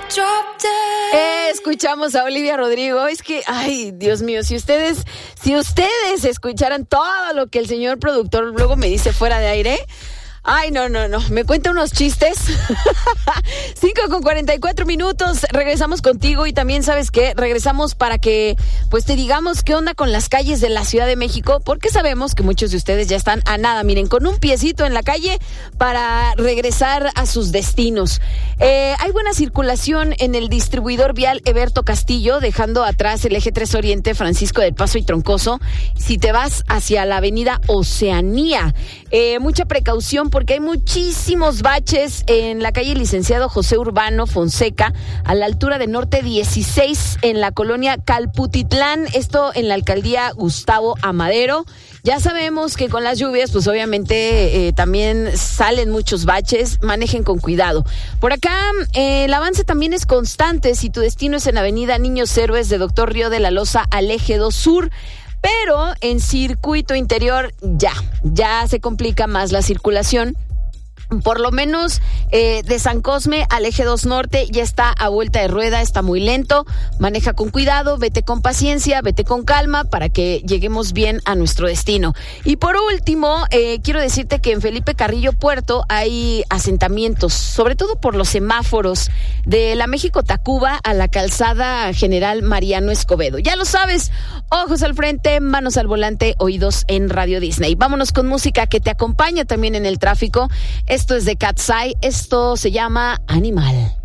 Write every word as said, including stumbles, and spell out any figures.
Escuchamos a Olivia Rodrigo. Es que, ay, Dios mío, si ustedes, si ustedes escucharan todo lo que el señor productor luego me dice fuera de aire. Ay, no, no, no. Me cuenta unos chistes. cinco con cuarenta y cuatro minutos. Regresamos contigo y también, ¿sabes qué? Regresamos para que, pues, te digamos qué onda con las calles de la Ciudad de México, porque sabemos que muchos de ustedes ya están a nada, miren, con un piecito en la calle para regresar a sus destinos. Eh, hay buena circulación en el distribuidor vial Eberto Castillo, dejando atrás el eje tres Oriente, Francisco del Paso y Troncoso. Si te vas hacia la avenida Oceanía, eh, mucha precaución porque hay muchísimos baches en la calle Licenciado José Urbano Fonseca, a la altura de Norte dieciséis, en la colonia Calputitlán, esto en la alcaldía Gustavo Amadero. Ya sabemos que con las lluvias, pues obviamente eh, también salen muchos baches, manejen con cuidado. Por acá, eh, el avance también es constante si tu destino es en Avenida Niños Héroes de Doctor Río de la Loza al Eje dos Sur. Pero en circuito interior ya, ya se complica más la circulación. Por lo menos eh, de San Cosme al Eje dos Norte ya está a vuelta de rueda, está muy lento. Maneja con cuidado, vete con paciencia, vete con calma para que lleguemos bien a nuestro destino. Y por último, eh, quiero decirte que en Felipe Carrillo Puerto hay asentamientos, sobre todo por los semáforos de la México-Tacuba a la calzada General Mariano Escobedo. Ya lo sabes, ojos al frente, manos al volante, oídos en Radio Disney. Vámonos con música que te acompaña también en el tráfico. Esto es de Cat's Eye, esto se llama Animal.